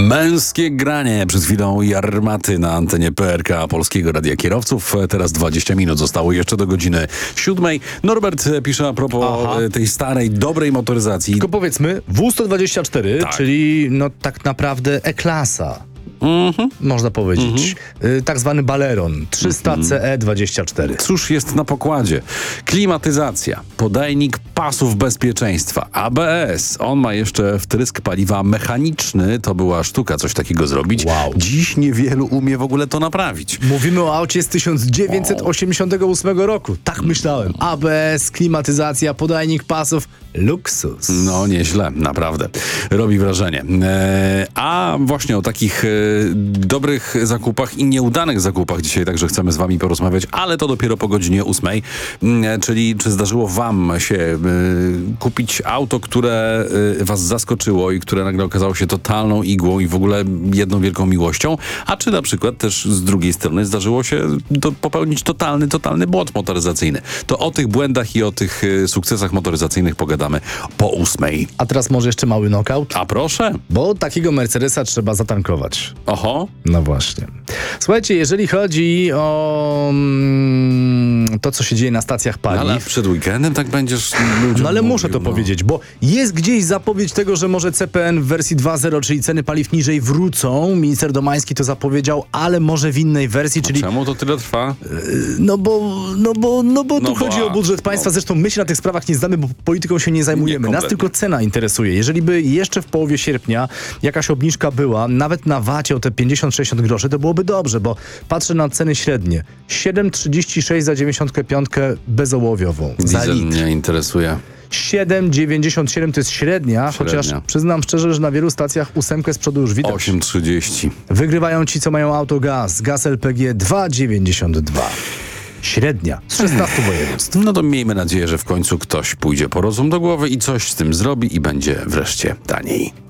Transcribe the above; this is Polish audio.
Męskie granie. Przed chwilą Jarmaty na antenie PRK Polskiego Radia Kierowców. Teraz 20 minut zostało jeszcze do godziny 7. Norbert pisze a propos tej starej, dobrej motoryzacji. Tylko powiedzmy, W124, Tak. czyli no tak naprawdę E-klasa. Można powiedzieć. Tak zwany Baleron 300 CE24. Cóż jest na pokładzie? Klimatyzacja, podajnik pasów bezpieczeństwa, ABS. On ma jeszcze wtrysk paliwa mechaniczny. To była sztuka coś takiego zrobić. Wow. Dziś niewielu umie w ogóle to naprawić. Mówimy o aucie z 1988 roku. Tak myślałem. ABS, klimatyzacja, podajnik pasów. Luksus. No nieźle, naprawdę. Robi wrażenie. A właśnie o takich dobrych zakupach i nieudanych zakupach dzisiaj także chcemy z wami porozmawiać, ale to dopiero po godzinie 8. Czyli czy zdarzyło wam się kupić auto, które was zaskoczyło i które nagle okazało się totalną igłą i w ogóle jedną wielką miłością, a czy na przykład też z drugiej strony zdarzyło się popełnić totalny błąd motoryzacyjny. To o tych błędach i o tych sukcesach motoryzacyjnych pogadamy po 8. A teraz może jeszcze mały knockout? A proszę. Bo takiego Mercedesa trzeba zatankować. Oho. No właśnie. Słuchajcie, jeżeli chodzi o to, co się dzieje na stacjach paliw... Ale przed weekendem tak będziesz ludziom No ale muszę to mówił, powiedzieć, bo jest gdzieś zapowiedź tego, że może CPN w wersji 2.0, czyli ceny paliw niżej wrócą. Minister Domański to zapowiedział, ale może w innej wersji, czyli... Czemu to tyle trwa? No bo tu chodzi o budżet państwa. Zresztą my się na tych sprawach nie znamy, bo polityką się nie zajmujemy. Nas tylko cena interesuje. Jeżeli by jeszcze w połowie sierpnia jakaś obniżka była, nawet na VAT-ie o te 50-60 groszy, to byłoby dobrze, bo patrzę na ceny średnie. 7,36 za 95 bezołowiową. Za Diesel litr. mnie interesuje. 7,97 to jest średnia, chociaż przyznam szczerze, że na wielu stacjach 8 z przodu już widać. 8,30. Wygrywają ci, co mają autogaz. Gaz LPG 2,92. Średnia z 16 województw. No to miejmy nadzieję, że w końcu ktoś pójdzie po rozum do głowy i coś z tym zrobi i będzie wreszcie taniej.